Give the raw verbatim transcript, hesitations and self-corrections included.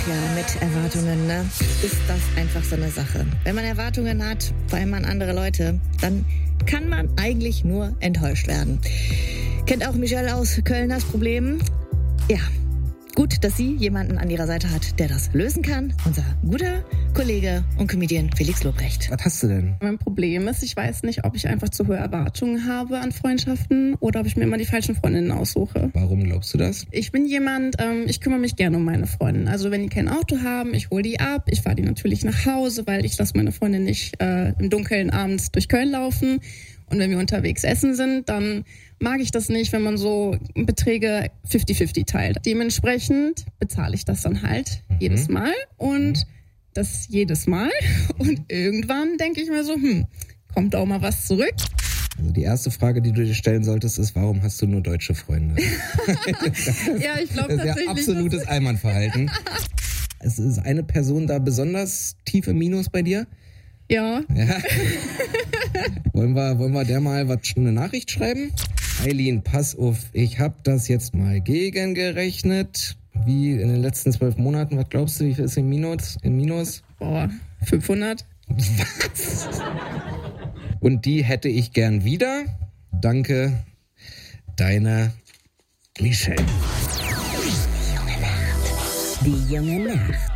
ja, mit Erwartungen, ne? Ist das einfach so eine Sache. Wenn man Erwartungen hat, vor allem an andere Leute, dann kann man eigentlich nur enttäuscht werden. Kennt auch Michelle aus Köln das Problem? Ja, gut, dass sie jemanden an ihrer Seite hat, der das lösen kann. Unser guter Kollege und Comedian Felix Lobrecht. Was hast du denn? Mein Problem ist, ich weiß nicht, ob ich einfach zu hohe Erwartungen habe an Freundschaften oder ob ich mir immer die falschen Freundinnen aussuche. Warum glaubst du das? Ich bin jemand, ähm, ich kümmere mich gerne um meine Freundinnen. Also wenn die kein Auto haben, ich hole die ab, ich fahre die natürlich nach Hause, weil ich lasse meine Freundin nicht äh, im Dunkeln abends durch Köln laufen. Und wenn wir unterwegs essen sind, dann mag ich das nicht, wenn man so Beträge fifty fifty teilt. Dementsprechend bezahle ich das dann halt mhm. jedes Mal und mhm. das jedes Mal. Und irgendwann denke ich mir so, hm, kommt auch mal was zurück. Also die erste Frage, die du dir stellen solltest, ist, warum hast du nur deutsche Freunde? Ja, ich glaube tatsächlich. Das ist ja absolutes Allmannverhalten. Es ist eine Person da besonders tief im Minus bei dir? Ja. Ja. wollen wir, wollen wir der mal was, eine Nachricht schreiben? Eileen, pass auf, ich habe das jetzt mal gegengerechnet. Wie in den letzten zwölf Monaten, was glaubst du, wie viel ist im Minus? Im Minus? Boah, fünfhundert. Was? Und die hätte ich gern wieder. Danke, deine Michelle. Die junge Nacht. Die junge Nacht.